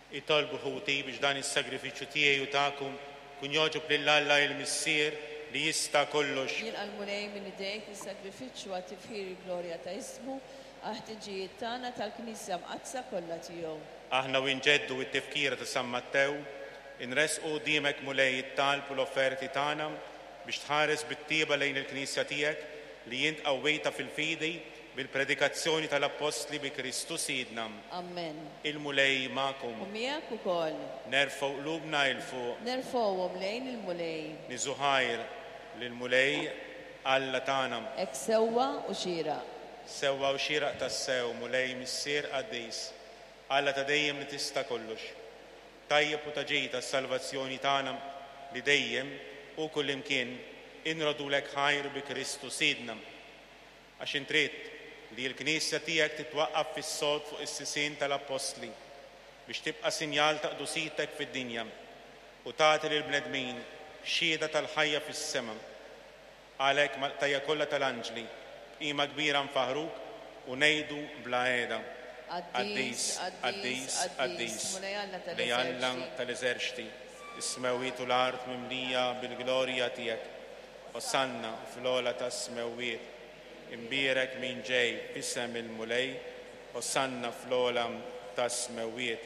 Itolbu ħuti biex dan is-sagrifiċċju tiegħi u tagħkom kun joġob lill-Alla il-Missier li jista' kollox. Jilqa' l-mulej minn idejk is-sagrifiċċju għat-tifħir il-glorja ta' ismu ħtiġijiet tagħna tal-Knisja mqazza kollha tiegħu. Aħna u nġeddu t-tifkira ta' San Mattew, inresqu quddiemek mulej it-talb u l-offerti tagħna biex tħares bit-tieba lejn il-Knisja tiegħek li jint qawwejta fil-fidi bil-predikazzjoni tal-Apostli bi Kristu Sidna. Amen. Il-mulej magħkom. U miegħek ukoll. Nerfgħu qlubna il fuq. Nerfgħuhom lejn il-mulej. Niżuħajr lil-mulej Alla tagħna. Hekk sewwa u xieraq. Sewwa u xieraq tas-sew mulej missier qaddis. Alla ta' dejjem li tista' kollox. Tajjeb u ta' ġej tas-salvazzjoni tagħna li dejjem u kullimkien inrodulek ħajr bi Kristu Sidna. Għax intrid li l-Knisja tiegħek titwaqqaf fis-sod fuq is-sisien tal-Apostli biex tibqa' sinjal ta' qdusitek fid-dinja u tagħti lill-bnedmin xhieda tal-ħajja fis-sema. Għalhekk mal-qtajja kollha tal-anġli qima kbira nfaħruk u ngħidu bla qiegħda. Qaddis, qaddis, qaddis, li Alla tal-eżerċti, is-smewwiet u l-art mimlija bil-glorja tiegħek. Osanna fl-ogħla tas-smewwiet. Imbierek min ġej f'isem il-mulej, Osanna fl-ogħla tas-smewwiet.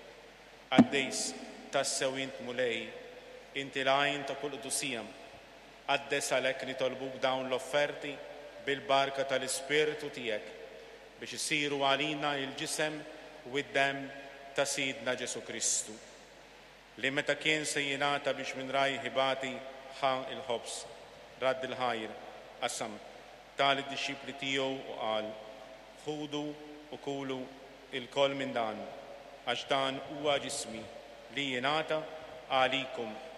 Qaddis tas-sewwint mulej, inti l-għajn ta' kull qdusija. Qaddes għalhekk nitolbuk dawn l-offerti bil-barka tal-Ispirtu tiegħek biex isiru għalina il-ġisem u d-demm ta' Sidna Ġesu Kristu. Li meta kien se jingħata biex minn raj ħibati ħa il-ħobs, radd il-ħajr, qasam tal-disċipli tiegħu u qal: ħudu u kulu il-koll minn dan, għax dan huwa ġismi li jingħata għalikom